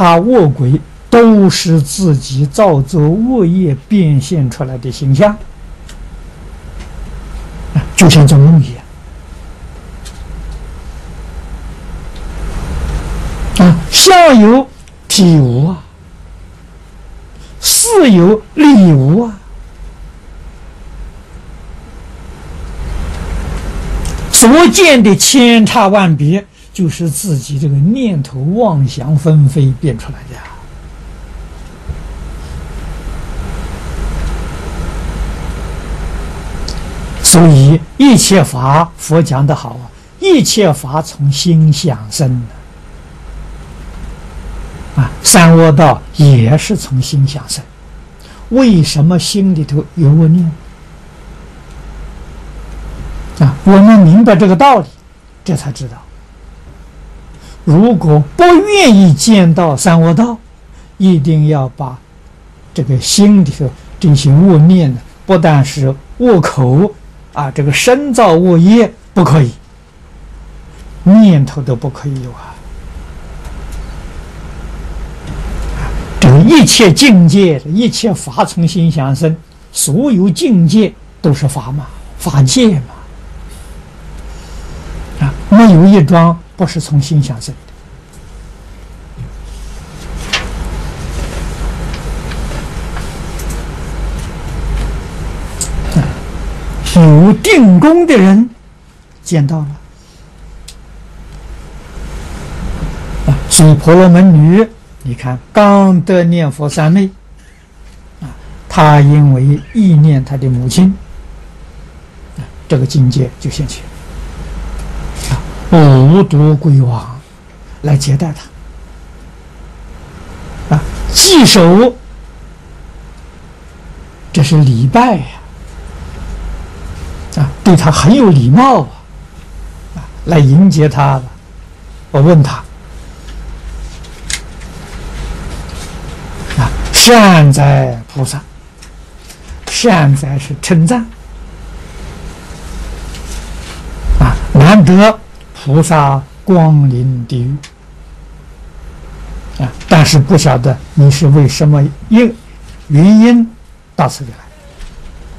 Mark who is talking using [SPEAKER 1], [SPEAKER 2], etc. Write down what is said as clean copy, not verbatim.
[SPEAKER 1] 他恶鬼都是自己造作恶业变现出来的形象，就像做梦一样。相有体无啊，事有理无啊。所见的千差万别，就是自己这个念头妄想纷飞变出来的呀。所以一切法，佛讲得好啊，一切法从心想生的三恶道也是从心想生。为什么心里头有恶念？我们明白这个道理，这才知道，如果不愿意见到三恶道，一定要把这个心里头这些恶念呢，不但是恶口这个身造恶业不可以，念头都不可以有啊。这个一切境界，一切法从心想生，所有境界都是法嘛，法界嘛。没有一桩不是从心想生的。有定功的人见到了所以婆罗门女，你看刚得念佛三昧她因为忆念她的母亲这个境界就现起，五毒鬼王来接待他稽首，这是礼拜对他很有礼貌来迎接他了。我问他善哉菩萨，善哉是称赞难得菩萨光临地狱但是不晓得你是为什么原因到此地来。